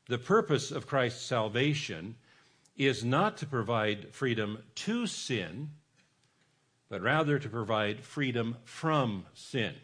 The purpose of Christ's salvation is not to provide freedom to sin, but rather to provide freedom from sin.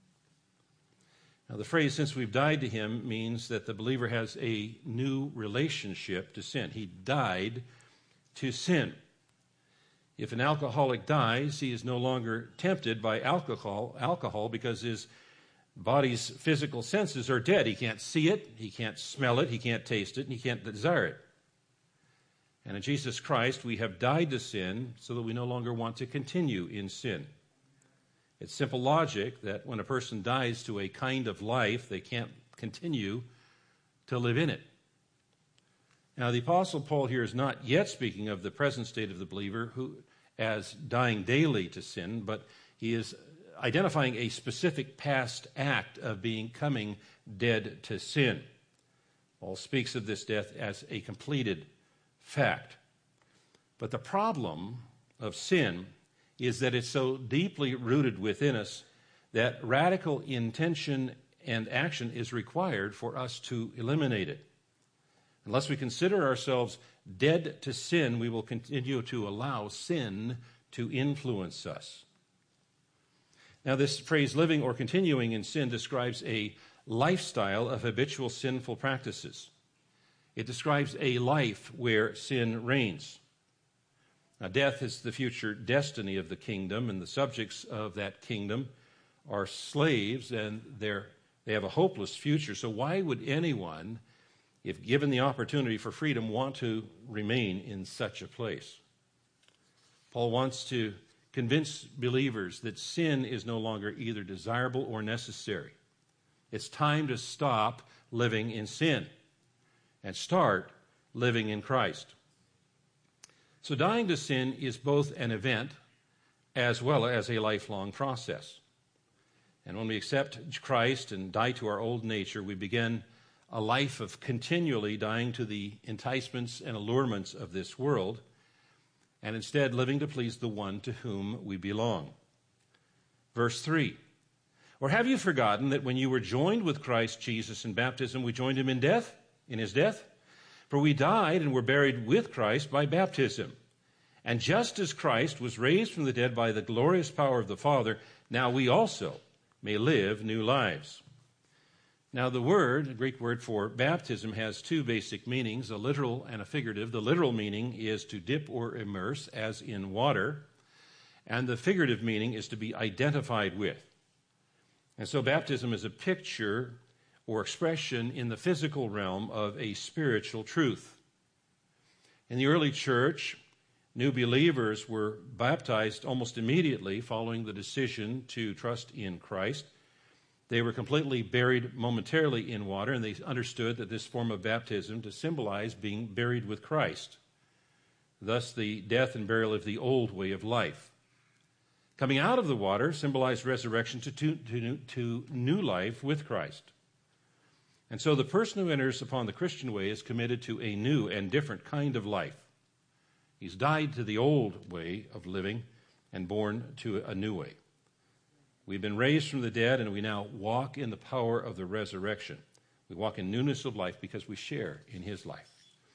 Now, the phrase, since we've died to him, means that the believer has a new relationship to sin. He died to sin. If an alcoholic dies, he is no longer tempted by alcohol because his body's physical senses are dead. He can't see it, he can't smell it, he can't taste it, and he can't desire it. And in Jesus Christ, we have died to sin so that we no longer want to continue in sin. It's simple logic that when a person dies to a kind of life, they can't continue to live in it. Now, the Apostle Paul here is not yet speaking of the present state of the believer who as dying daily to sin, but he is identifying a specific past act of becoming dead to sin. Paul speaks of this death as a completed fact. But the problem of sin is that it's so deeply rooted within us that radical intention and action is required for us to eliminate it. Unless we consider ourselves dead to sin, we will continue to allow sin to influence us. Now, this phrase, living or continuing in sin, describes a lifestyle of habitual sinful practices. It describes a life where sin reigns. Now, death is the future destiny of the kingdom, and the subjects of that kingdom are slaves, and they have a hopeless future. So why would anyone, if given the opportunity for freedom, want to remain in such a place? Paul wants to convince believers that sin is no longer either desirable or necessary. It's time to stop living in sin and start living in Christ. So dying to sin is both an event as well as a lifelong process. And when we accept Christ and die to our old nature, we begin a life of continually dying to the enticements and allurements of this world, and instead living to please the one to whom we belong. Verse 3, or have you forgotten that when you were joined with Christ Jesus in baptism, we joined him in death, in his death? For we died and were buried with Christ by baptism. And just as Christ was raised from the dead by the glorious power of the Father, now we also may live new lives. Now the Greek word for baptism has two basic meanings, a literal and a figurative. The literal meaning is to dip or immerse, as in water, and the figurative meaning is to be identified with. And so baptism is a picture or expression in the physical realm of a spiritual truth. In the early church, new believers were baptized almost immediately following the decision to trust in Christ. They were completely buried momentarily in water, and they understood that this form of baptism to symbolize being buried with Christ, thus the death and burial of the old way of life. Coming out of the water symbolized resurrection to new life with Christ. And so the person who enters upon the Christian way is committed to a new and different kind of life. He's died to the old way of living and born to a new way. We've been raised from the dead, and we now walk in the power of the resurrection. We walk in newness of life because we share in his life.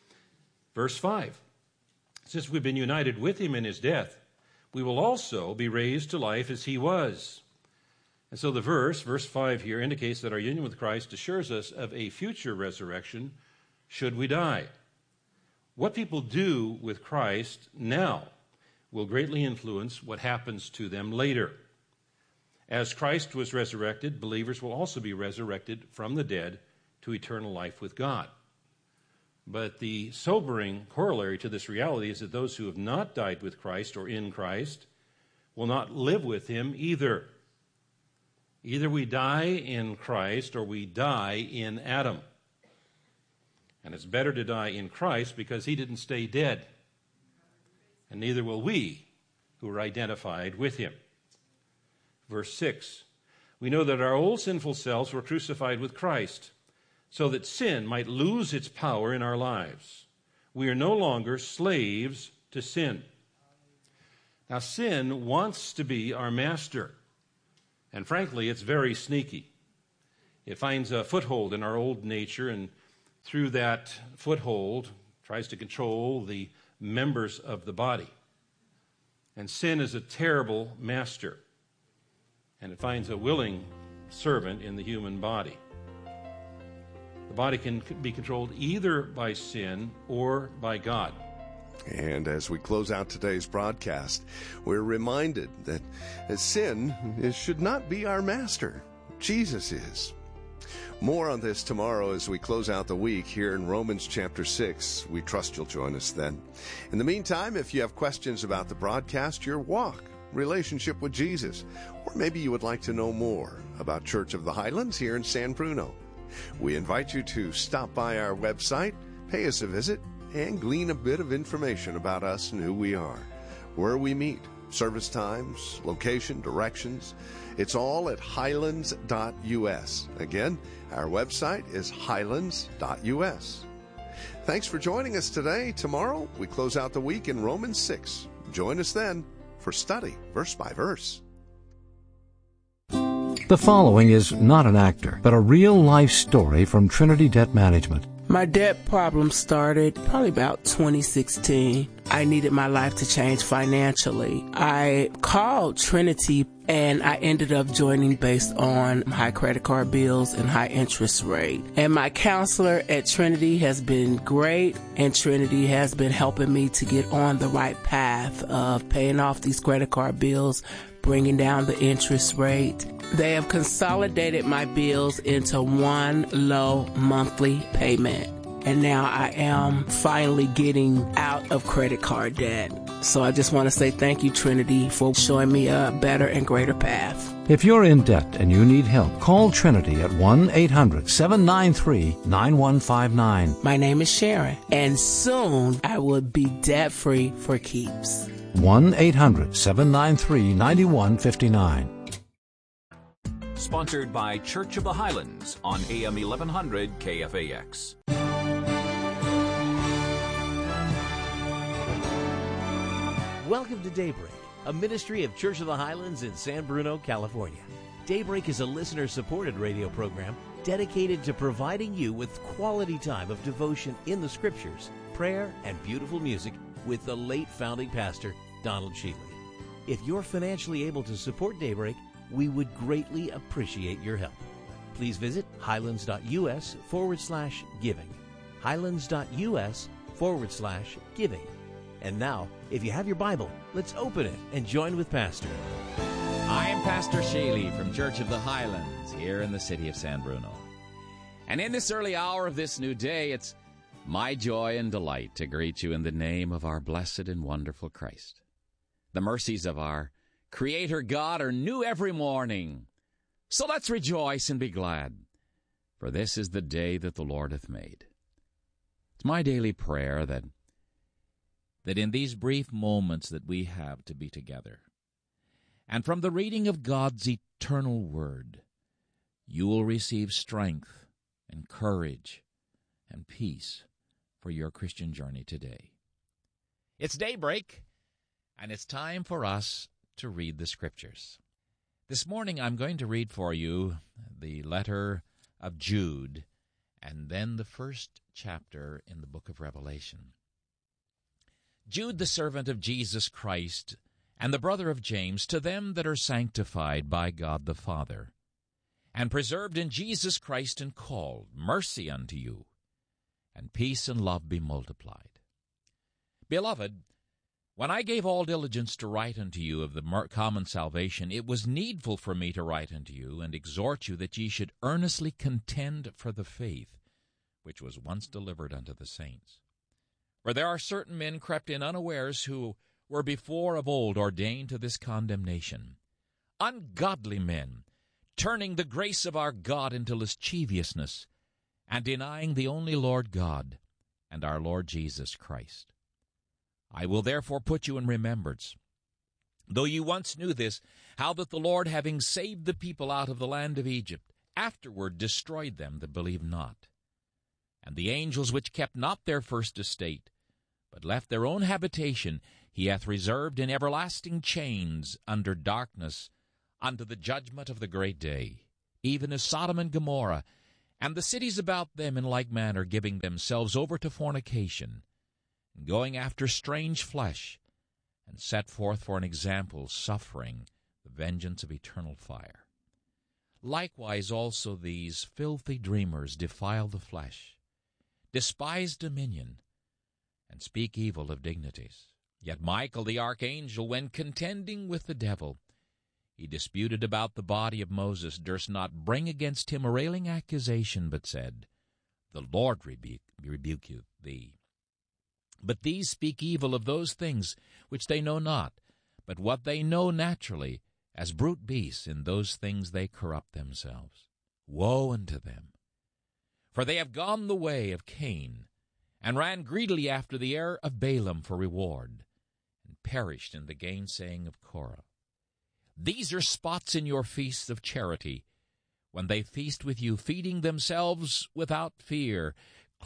Verse 5, since we've been united with him in his death, we will also be raised to life as he was. And so the verse 5 here, indicates that our union with Christ assures us of a future resurrection should we die. What people do with Christ now will greatly influence what happens to them later. As Christ was resurrected, believers will also be resurrected from the dead to eternal life with God. But the sobering corollary to this reality is that those who have not died with Christ or in Christ will not live with him either. Either we die in Christ or we die in Adam. And it's better to die in Christ because he didn't stay dead. And neither will we who are identified with him. Verse 6, we know that our old sinful selves were crucified with Christ so that sin might lose its power in our lives. We are no longer slaves to sin. Now, sin wants to be our master. And frankly, it's very sneaky. It finds a foothold in our old nature and through that foothold, tries to control the members of the body. And sin is a terrible master, and it finds a willing servant in the human body. The body can be controlled either by sin or by God. And as we close out today's broadcast, we're reminded that sin should not be our master. Jesus is. More on this tomorrow as we close out the week here in Romans chapter 6. We trust you'll join us then. In the meantime, if you have questions about the broadcast, your walk, relationship with Jesus, or maybe you would like to know more about Church of the Highlands here in San Bruno, we invite you to stop by our website, pay us a visit, and glean a bit of information about us and who we are, where we meet, service times, location, directions. It's all at highlands.us. Again, our website is highlands.us. Thanks for joining us today. Tomorrow, we close out the week in Romans 6. Join us then for study, verse by verse. The following is not an actor, but a real-life story from Trinity Debt Management. My debt problem started probably about 2016. I needed my life to change financially. I called Trinity and I ended up joining based on high credit card bills and high interest rate. And my counselor at Trinity has been great, and Trinity has been helping me to get on the right path of paying off these credit card bills, bringing down the interest rate. They have consolidated my bills into one low monthly payment. And now I am finally getting out of credit card debt. So I just want to say thank you, Trinity, for showing me a better and greater path. If you're in debt and you need help, call Trinity at 1-800-793-9159. My name is Sharon, and soon I will be debt-free for keeps. 1-800-793-9159. Sponsored by Church of the Highlands on AM 1100 KFAX. Welcome to Daybreak, a ministry of Church of the Highlands in San Bruno, California. Daybreak is a listener-supported radio program dedicated to providing you with quality time of devotion in the Scriptures, prayer, and beautiful music with the late founding pastor, Donald Shealy. If you're financially able to support Daybreak, we would greatly appreciate your help. Please visit highlands.us/giving. highlands.us/giving. And now, if you have your Bible, let's open it and join with Pastor. I am Pastor Shealy from Church of the Highlands here in the city of San Bruno. And in this early hour of this new day, it's my joy and delight to greet you in the name of our blessed and wonderful Christ. The mercies of our Creator God are new every morning. So let's rejoice and be glad, for this is the day that the Lord hath made. It's my daily prayer that in these brief moments that we have to be together, and from the reading of God's eternal Word, you will receive strength and courage and peace for your Christian journey today. It's daybreak, and it's time for us to read the Scriptures. This morning I'm going to read for you the letter of Jude, and then the first chapter in the book of Revelation. Jude, the servant of Jesus Christ, and the brother of James, to them that are sanctified by God the Father, and preserved in Jesus Christ and called, mercy unto you, and peace and love be multiplied. Beloved, when I gave all diligence to write unto you of the common salvation, it was needful for me to write unto you, and exhort you that ye should earnestly contend for the faith which was once delivered unto the saints. For there are certain men crept in unawares, who were before of old ordained to this condemnation, ungodly men, turning the grace of our God into lasciviousness, and denying the only Lord God and our Lord Jesus Christ. I will therefore put you in remembrance, though you once knew this, how that the Lord, having saved the people out of the land of Egypt, afterward destroyed them that believed not. And the angels which kept not their first estate, but left their own habitation, he hath reserved in everlasting chains under darkness, unto the judgment of the great day, even as Sodom and Gomorrah, And the cities about them in like manner giving themselves over to fornication, and going after strange flesh, and set forth for an example suffering the vengeance of eternal fire. Likewise also these filthy dreamers defile the flesh, despise dominion, and speak evil of dignities. Yet Michael the archangel, when contending with the devil, he disputed about the body of Moses, durst not bring against him a railing accusation, but said, The Lord rebuke thee. But these speak evil of those things which they know not, but what they know naturally, as brute beasts, in those things they corrupt themselves. Woe unto them! For they have gone the way of Cain, and ran greedily after the heir of Balaam for reward, and perished in the gainsaying of Korah. These are spots in your feasts of charity, when they feast with you, feeding themselves without fear.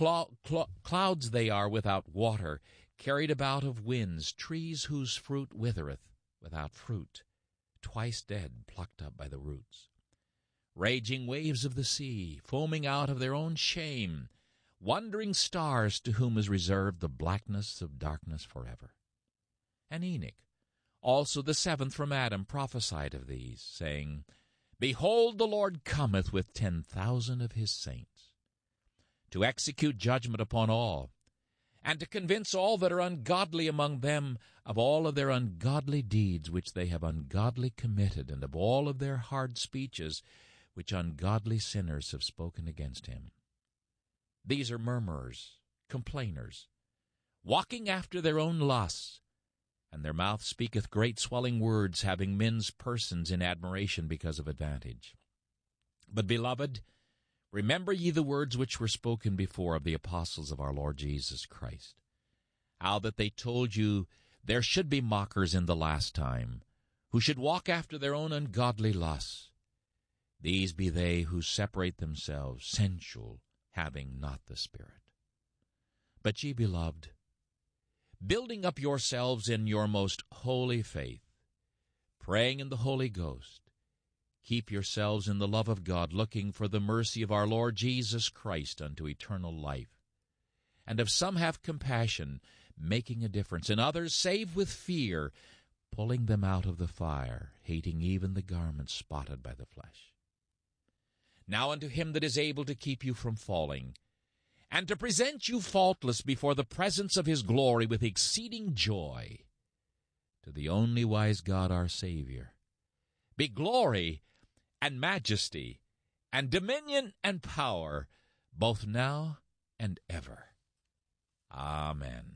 Clouds they are without water, carried about of winds, trees whose fruit withereth, without fruit, twice dead, plucked up by the roots. Raging waves of the sea, foaming out of their own shame, wandering stars to whom is reserved the blackness of darkness forever. And Enoch, also the seventh from Adam, prophesied of these, saying, Behold, the Lord cometh with 10,000 of his saints, to execute judgment upon all, and to convince all that are ungodly among them of all of their ungodly deeds which they have ungodly committed, and of all of their hard speeches which ungodly sinners have spoken against him. These are murmurers, complainers, walking after their own lusts, and their mouth speaketh great swelling words, having men's persons in admiration because of advantage. But, beloved, remember ye the words which were spoken before of the apostles of our Lord Jesus Christ, how that they told you there should be mockers in the last time, who should walk after their own ungodly lusts. These be they who separate themselves, sensual, having not the Spirit. But ye, beloved, building up yourselves in your most holy faith, praying in the Holy Ghost, keep yourselves in the love of God, looking for the mercy of our Lord Jesus Christ unto eternal life. And if some have compassion, making a difference, and others save with fear, pulling them out of the fire, hating even the garments spotted by the flesh. Now unto him that is able to keep you from falling, and to present you faultless before the presence of his glory with exceeding joy, to the only wise God our Savior, be glory and majesty and dominion and power, both now and ever. Amen.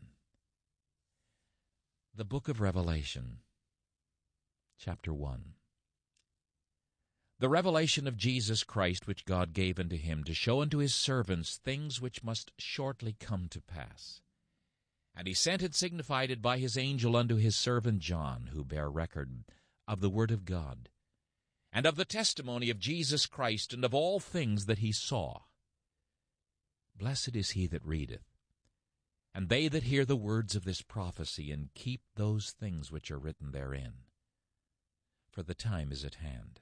The Book of Revelation, chapter 1. The revelation of Jesus Christ, which God gave unto him, to show unto his servants things which must shortly come to pass. And he sent and signified it by his angel unto his servant John, who bare record of the word of God, and of the testimony of Jesus Christ, and of all things that he saw. Blessed is he that readeth, and they that hear the words of this prophecy, and keep those things which are written therein. For the time is at hand.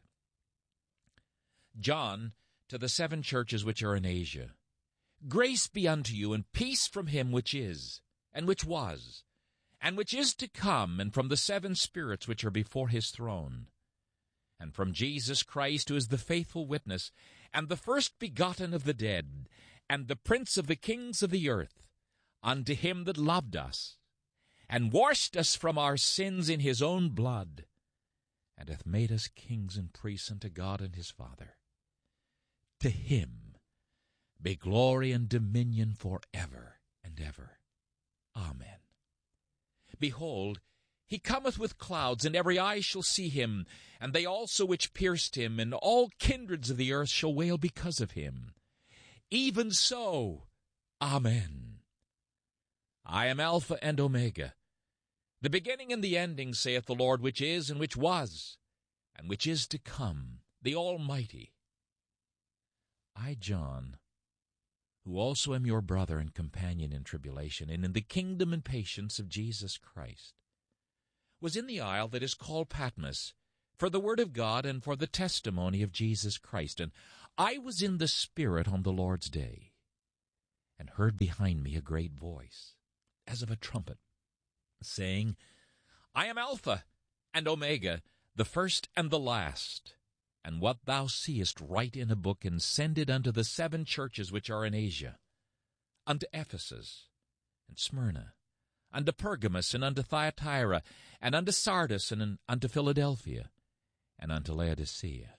John, to the 7 churches which are in Asia, grace be unto you, and peace from him which is, and which was, and which is to come, and from the 7 spirits which are before his throne, and from Jesus Christ, who is the faithful witness, and the first begotten of the dead, and the prince of the kings of the earth, unto him that loved us, and washed us from our sins in his own blood, and hath made us kings and priests unto God and his Father. To him be glory and dominion forever and ever. Amen. Behold, he cometh with clouds, and every eye shall see him, and they also which pierced him, and all kindreds of the earth shall wail because of him. Even so, Amen. I am Alpha and Omega, the beginning and the ending, saith the Lord, which is, and which was, and which is to come, the Almighty. I, John, who also am your brother and companion in tribulation, and in the kingdom and patience of Jesus Christ, was in the isle that is called Patmos, for the word of God and for the testimony of Jesus Christ. And I was in the Spirit on the Lord's day, and heard behind me a great voice, as of a trumpet, saying, I am Alpha and Omega, the first and the last. And what thou seest write in a book, and send it unto the 7 churches which are in Asia, unto Ephesus, and Smyrna, unto Pergamos, and unto Thyatira, and unto Sardis, and unto Philadelphia, and unto Laodicea.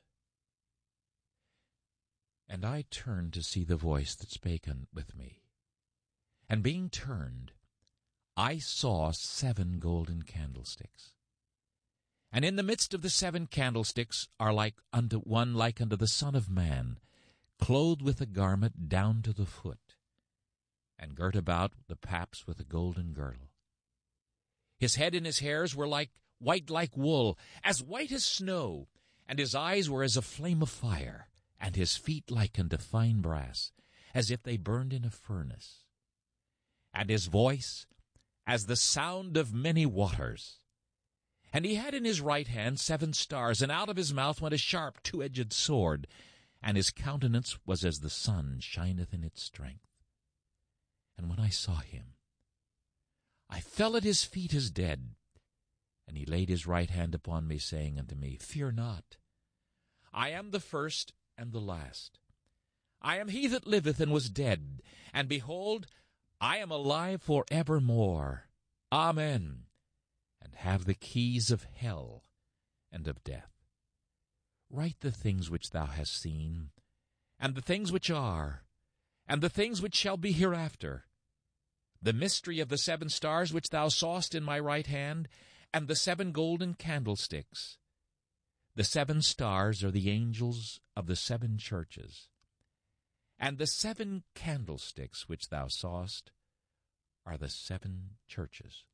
And I turned to see the voice that spake with me. And being turned, I saw 7 golden candlesticks. And in the midst of the 7 candlesticks are like unto the Son of Man, clothed with a garment down to the foot, and girt about the paps with a golden girdle. His head and his hairs were white like wool, as white as snow, and his eyes were as a flame of fire, and his feet like unto fine brass, as if they burned in a furnace. And his voice as the sound of many waters. And he had in his right hand 7 stars, and out of his mouth went a sharp 2-edged sword, and his countenance was as the sun shineth in its strength. And when I saw him, I fell at his feet as dead. And he laid his right hand upon me, saying unto me, Fear not, I am the first and the last. I am he that liveth and was dead, and behold, I am alive for evermore. Amen. And have the keys of hell and of death. Write the things which thou hast seen, and the things which are, and the things which shall be hereafter. The mystery of the 7 stars which thou sawest in my right hand, and the 7 golden candlesticks. The 7 stars are the angels of the 7 churches, and the 7 candlesticks which thou sawest are the 7 churches.